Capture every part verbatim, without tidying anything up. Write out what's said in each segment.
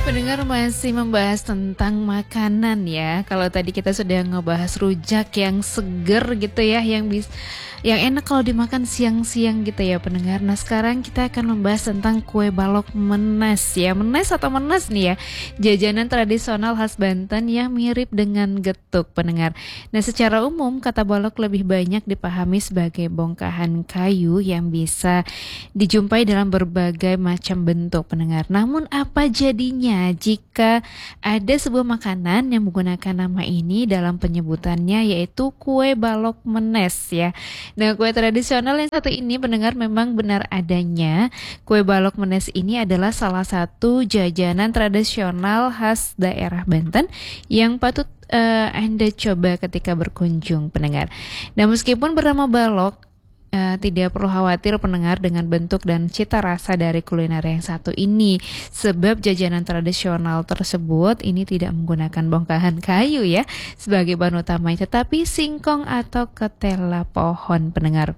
Pendengar masih membahas tentang makanan ya. Kalau tadi kita sudah ngebahas rujak yang seger gitu ya, yang bis, yang enak kalau dimakan siang-siang gitu ya pendengar. Nah sekarang kita akan membahas tentang kue balok menes ya. Menes atau menes nih ya, jajanan tradisional khas Banten yang mirip dengan getuk pendengar. Nah secara umum kata balok lebih banyak dipahami sebagai bongkahan kayu yang bisa dijumpai dalam berbagai macam bentuk pendengar. Namun apa jadinya jika ada sebuah makanan yang menggunakan nama ini dalam penyebutannya, yaitu kue balok menes ya. Nah kue tradisional yang satu ini pendengar memang benar adanya. Kue balok menes ini adalah salah satu jajanan tradisional khas daerah Banten yang patut uh, Anda coba ketika berkunjung pendengar. Nah meskipun bernama balok, Uh, tidak perlu khawatir pendengar dengan bentuk dan cita rasa dari kuliner yang satu ini, sebab jajanan tradisional tersebut ini tidak menggunakan bongkahan kayu ya sebagai bahan utamanya, tetapi singkong atau ketela pohon pendengar.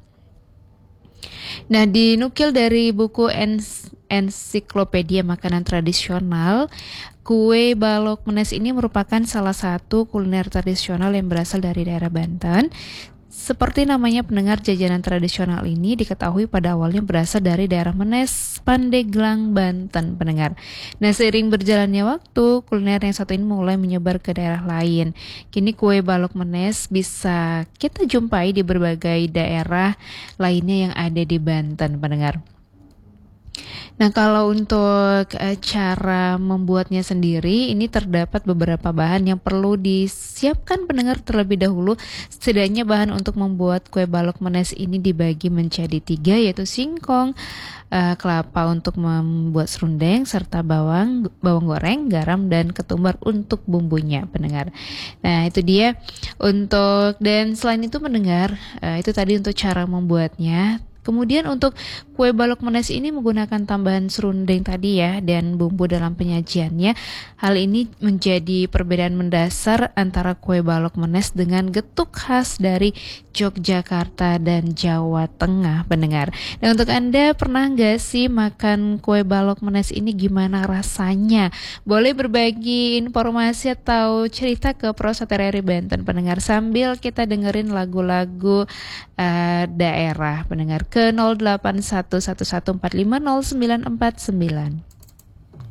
Nah dinukil dari buku ens ensiklopedia makanan tradisional, kue balok menes ini merupakan salah satu kuliner tradisional yang berasal dari daerah Banten. Seperti namanya pendengar, jajanan tradisional ini diketahui pada awalnya berasal dari daerah Menes, Pandeglang, Banten pendengar. Nah seiring berjalannya waktu, kuliner yang satu ini mulai menyebar ke daerah lain. Kini kue balok menes bisa kita jumpai di berbagai daerah lainnya yang ada di Banten pendengar. Nah kalau untuk uh, cara membuatnya sendiri, ini terdapat beberapa bahan yang perlu disiapkan pendengar terlebih dahulu. Setidaknya bahan untuk membuat kue balok menes ini dibagi menjadi tiga, yaitu singkong, uh, kelapa untuk membuat serundeng, serta bawang, bawang goreng, garam, dan ketumbar untuk bumbunya pendengar. Nah itu dia untuk, dan selain itu pendengar, uh, itu tadi untuk cara membuatnya. Kemudian untuk kue balok menes ini menggunakan tambahan serundeng tadi ya dan bumbu dalam penyajiannya. Hal ini menjadi perbedaan mendasar antara kue balok menes dengan getuk khas dari Yogyakarta dan Jawa Tengah pendengar. Dan untuk Anda pernah nggak sih makan kue balok menes ini, gimana rasanya? Boleh berbagi informasi atau cerita ke Prosot R R I Banten pendengar sambil kita dengerin lagu-lagu uh, daerah pendengar ke nol delapan satu satu satu empat lima nol sembilan empat sembilan.